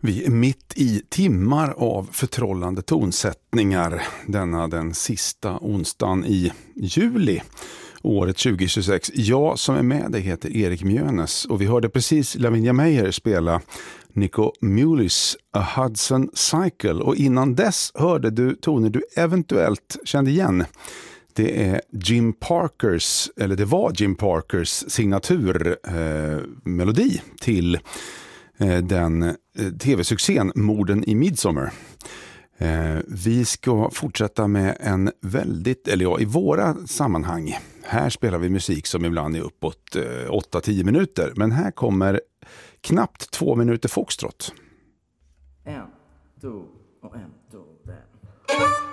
Vi är mitt i timmar av förtrollande tonsättningar denna den sista onsdagen i juli året 2026. Jag som är med dig heter Erik Mjönes och vi hörde precis Lavinia Meyer spela Nico Muhlis A Hudson Cycle och innan dess hörde du toner du eventuellt kände igen. Det är Jim Parkers, eller det var Jim Parkers signaturmelodi till den tv-succén Morden i Midsommar. Vi ska fortsätta med en väldigt, eller ja, i våra sammanhang. Här spelar vi musik som ibland är uppåt 8-10 minuter. Men här kommer knappt 2 minuter foxtrot. 1, 2 och 1, 2, där.